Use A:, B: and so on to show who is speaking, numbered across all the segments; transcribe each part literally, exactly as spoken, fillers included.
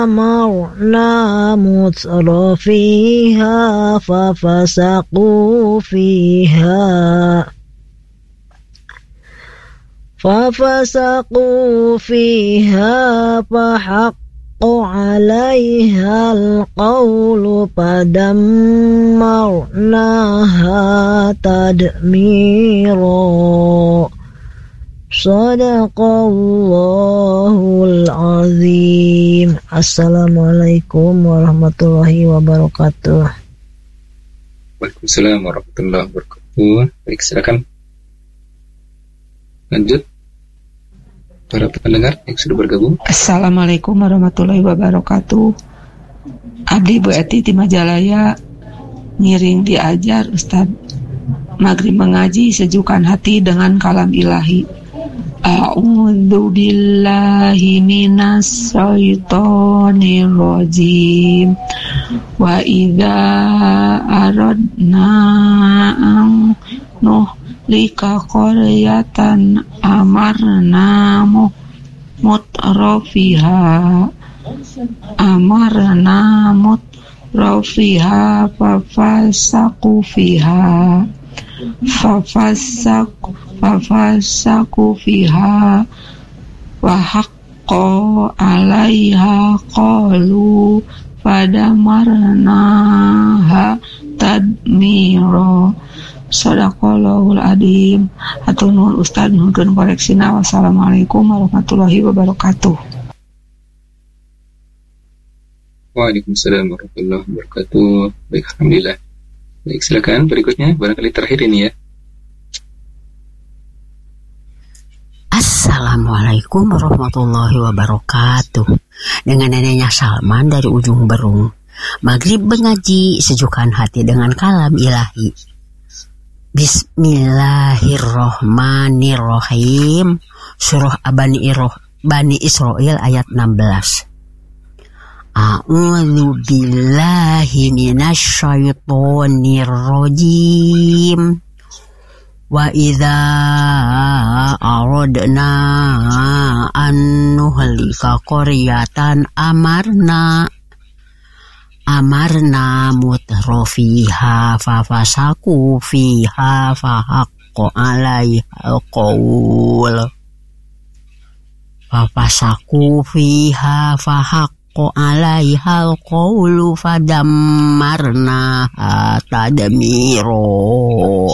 A: مرنا متر فيها ففسقوا فيها ففسقوا فيها فحق عليها القول فدمرناها تدميرا. Sadaqallahul azim. Assalamualaikum warahmatullahi wabarakatuh.
B: Waalaikumsalam warahmatullahi wabarakatuh. Baik, silakan lanjut para pendengar yang sudah bergabung.
C: Assalamualaikum warahmatullahi wabarakatuh. Abdi Bu Eti di Majalaya, ngiring diajar Ustaz. Maghrib mengaji, sejukkan hati dengan kalam ilahi. A'udzu billahi minas syaitonir rajim. Wa idza aradna an nuhlika qaryatan amarna mutrafiha amarna mutrafiha fafasaku fiha fafasaku fafasaku fiha wa haqqo alaiha qalu fadamarnaha tadmiro. Sadaqallahul adzim. Hatur nuhun Ustaz, nuhun koreksina. Wassalamualaikum warahmatullahi wabarakatuh.
B: Waalaikumsalam warahmatullahi wabarakatuh. Baik, alhamdulillah. Baik, silakan berikutnya, barangkali terakhir ini ya.
D: Assalamualaikum warahmatullahi wabarakatuh. Dengan neneknya Salman dari ujung Berung. Maghrib mengaji, sejukkan hati dengan kalam ilahi. Bismillahirrohmanirrohim. Surah Bani Bani Israil ayat enam belas. A'udzu billahi minasyaitonir rajim. Wa idza aradna an nuhlika qaryatan amarna amarna mutrafiha fafasaku fiha fahaqqo alaiha qaul fafasaku fiha fahaqqo alaiha qaulu fadammarna tadmiro.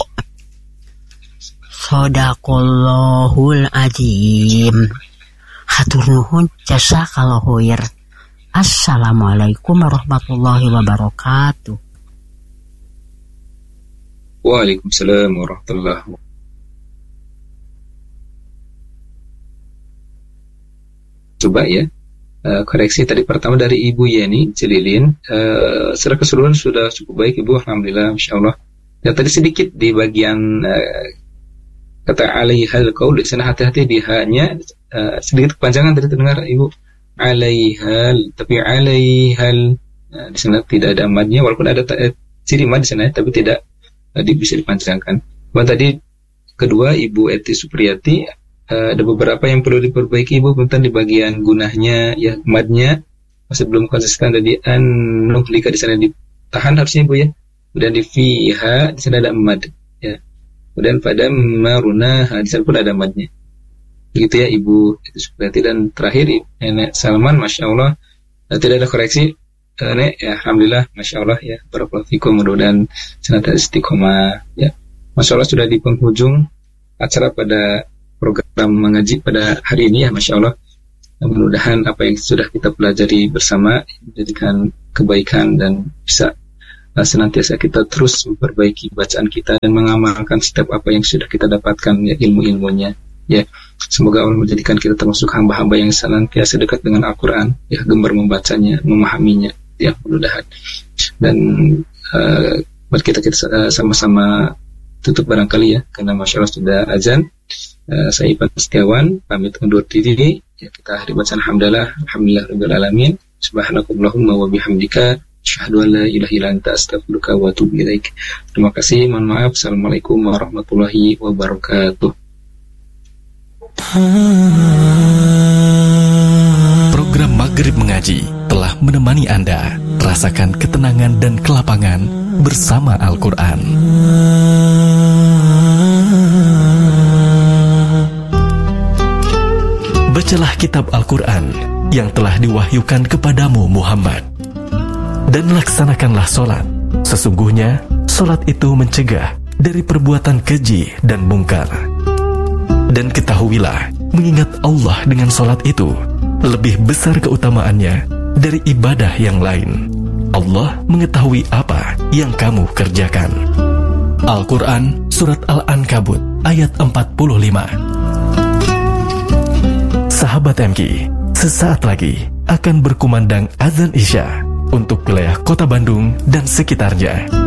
D: Sadaqallahul azim. Hatur nuhun, jazakallahu khair. Assalamualaikum warahmatullahi wabarakatuh.
B: Waalaikumsalam warahmatullahi wabarakatuh. Coba ya, uh, koreksi tadi pertama dari Ibu Yeni Celilin. Uh, secara keseluruhan sudah cukup baik Ibu, alhamdulillah, insyaallah. Ya tadi sedikit di bagian uh, kata alaihal qaul, di sana hati-hati di ha-nya uh, sedikit kepanjangan tadi terdengar Ibu. Alaihal, tapi alaihal, nah, di sana tidak ada madnya, walaupun ada ta- ciri mad di sana, tapi tidak uh, bisa dipanjangkan. Kemudian tadi kedua Ibu Eti Supriyati, uh, ada beberapa yang perlu diperbaiki Ibu, tentang di bagian gunahnya, ya madnya masih belum konsisten. Tadi an nuhlika di sana ditahan harusnya Ibu ya. Kemudian di fiha di sana ada mad, ya. Kemudian pada maruna di sana pun ada madnya. Begitu ya Ibu itu Supriyati. Dan terakhir Nenek Salman, masya Allah, tidak ada koreksi. Nenek, ya alhamdulillah, masya Allah ya. Barakallahu fikum, mudah-mudahan senantiasa istiqomah. Ya, masya Allah sudah di penghujung acara pada program mengaji pada hari ini ya, masya Allah. Mudah-mudahan apa yang sudah kita pelajari bersama menjadikan kebaikan dan bisa senantiasa kita terus memperbaiki bacaan kita dan mengamalkan setiap apa yang sudah kita dapatkan ya, ilmu-ilmunya ya. Semoga Allah menjadikan kita termasuk hamba-hamba yang senantiasa dekat dengan Al-Quran ya, gemar membacanya, memahaminya ya, mudah-mudahan. Dan uh, buat kita kita uh, sama-sama tutup barangkali ya, karena masya Allah sudah azan. uh, saya Ipan Setiawan pamit undur diri ya. Kita hari bacaan alhamdulillah alhamdulillah rabbil alamin. Subhanakallahumma wa bihamdika asyhadu an la ilaha illa anta astaghfiruka wa atubu ilaik. Terima kasih, mohon maaf. Assalamualaikum warahmatullahi wabarakatuh.
E: Program Maghrib Mengaji telah menemani Anda. Rasakan ketenangan dan kelapangan bersama Al-Quran. Bacalah kitab Al-Quran yang telah diwahyukan kepadamu Muhammad, dan laksanakanlah solat. Sesungguhnya solat itu mencegah dari perbuatan keji dan mungkar. Dan ketahuilah, mengingat Allah dengan solat itu lebih besar keutamaannya dari ibadah yang lain. Allah mengetahui apa yang kamu kerjakan. Al-Quran Surat Al-Ankabut ayat empat puluh lima. Sahabat M K, sesaat lagi akan berkumandang azan Isya untuk wilayah Kota Bandung dan sekitarnya.